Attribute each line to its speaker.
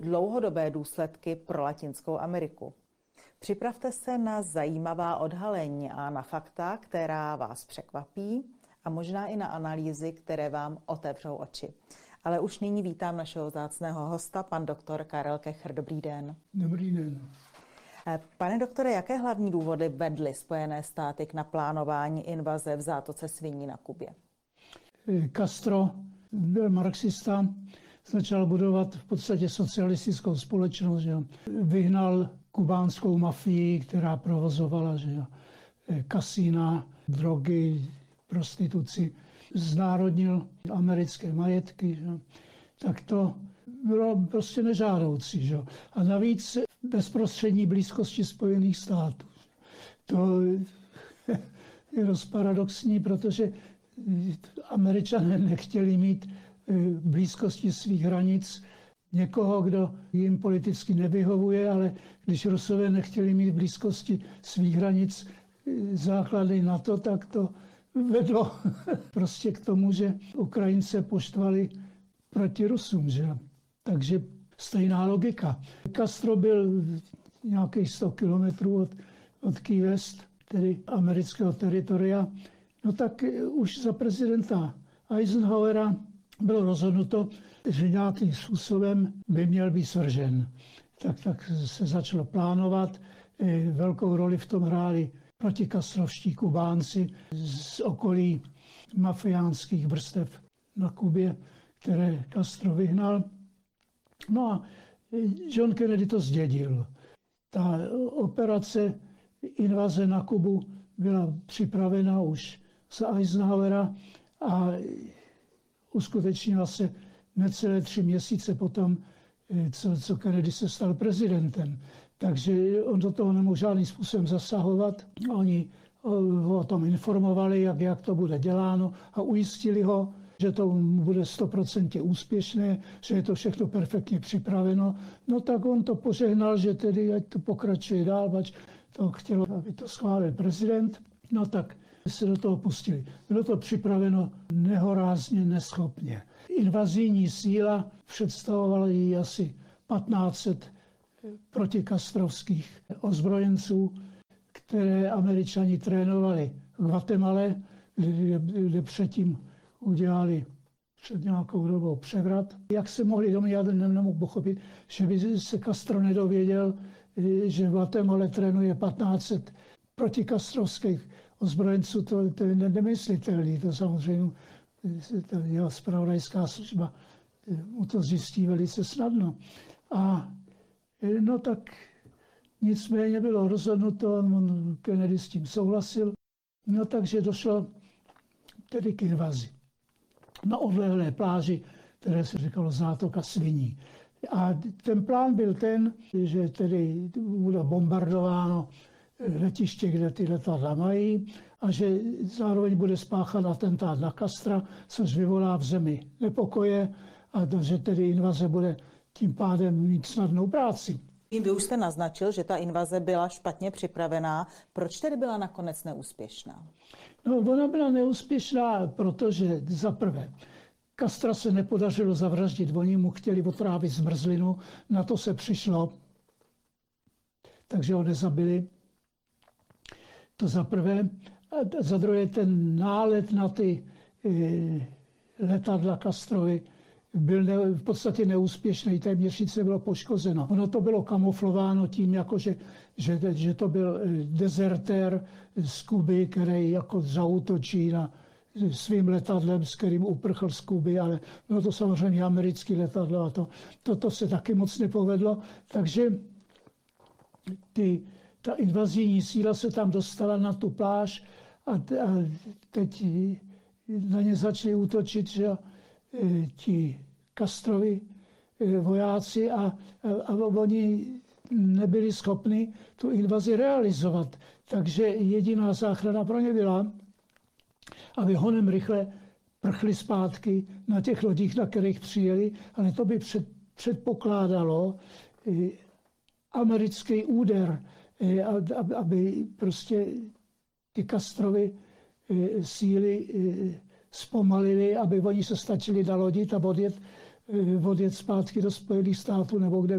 Speaker 1: dlouhodobé důsledky pro Latinskou Ameriku. Připravte se na zajímavá odhalení a na fakta, která vás překvapí a možná i na analýzy, které vám otevřou oči. Ale už nyní vítám našeho vzácného hosta, pan doktor Karel Kecher. Dobrý den.
Speaker 2: Dobrý den.
Speaker 1: Pane doktore, jaké hlavní důvody vedly Spojené státy k naplánování invaze v zátoce Sviní na Kubě?
Speaker 2: Castro byl marxista, začal budovat v podstatě socialistickou společnost, že vyhnal kubánskou mafii, která provozovala kasína, drogy, prostituci, znárodnil americké majetky, že? Tak to bylo prostě nežádoucí. Že? A navíc v bezprostřední blízkosti Spojených států. To je dost paradoxní, protože Američané nechtěli mít v blízkosti svých hranic někoho, kdo jim politicky nevyhovuje, ale když Rusové nechtěli mít v blízkosti svých hranic základy NATO, tak to vedlo prostě k tomu, že Ukrajince poštvali proti Rusům. Že? Takže stejná logika. Castro byl nějakých 100 kilometrů od Key West, tedy amerického teritoria. No tak už za prezidenta Eisenhowera bylo rozhodnuto, že nějakým způsobem by měl být svržen. Tak se začalo plánovat. Velkou roli v tom hráli protikastrovští Kubánci z okolí mafiánských vrstev na Kubě, které Castro vyhnal. No a John Kennedy to zdědil. Ta operace invaze na Kubu byla připravena už za Eisenhowera a uskutečnila se necelé 3 měsíce potom, co Kennedy se stal prezidentem. Takže on do toho nemohl žádným způsobem zasahovat. Oni ho o tom informovali, jak to bude děláno a ujistili ho, že to bude 100% úspěšné, že je to všechno perfektně připraveno. No tak on to požehnal, že tedy ať to pokračuje dál, ať to chtělo, aby to schválil prezident. No tak se do toho pustili. Bylo to připraveno nehorázně, neschopně. Invazijní síla představovala jí asi 1500 protikastrovských ozbrojenců, které Američani trénovali v Guatemale, kde předtím udělali před nějakou dobou převrat. Jak se mohli domnívat, nemohl pochopit, že by se Castro nedověděl, že v Guatemale trénuje 1500 protikastrovských ozbrojenců, to je nemyslitelné. To samozřejmě jeho zpravodajská služba mu to zjistí velice snadno. A no tak nicméně bylo rozhodnuto, on Kennedy s tím souhlasil, no takže došlo tedy k invazi na odlehlé pláži, které se říkalo zátoka Sviní. A ten plán byl ten, že tedy bude bombardováno letiště, kde ty letadla mají, a že zároveň bude spáchat atentát na Castra, což vyvolá v zemi nepokoje a že tedy invaze bude tím pádem mít snadnou práci.
Speaker 1: Vy už jste naznačil, že ta invaze byla špatně připravená. Proč tedy byla nakonec neúspěšná?
Speaker 2: No, ona byla neúspěšná, protože za prvé Castra se nepodařilo zavraždit, oni mu chtěli otrávit zmrzlinu, na to se přišlo, takže ho nezabili. To za prvé. A za druhé ten nálet na ty letadla Castrovi byl v podstatě neúspěšný, téměř nic nebylo poškozeno. Ono to bylo kamuflováno tím, jako že to byl dezertér z Kuby, který jako zaútočí na svým letadlem, s kterým uprchl z Kuby, ale bylo to samozřejmě americké letadlo a to se taky moc nepovedlo. Takže ta invazijní síla se tam dostala na tu pláž a teď na ně začali útočit, že ti Castrovi vojáci a oni nebyli schopni tu invazi realizovat. Takže jediná záchrana pro ně byla, aby honem rychle prchli zpátky na těch lodích, na kterých přijeli, ale to by předpokládalo americký úder, aby prostě ty Castrovy síly zpomalili, aby oni se stačili nalodit a odjet zpátky do Spojených států nebo kde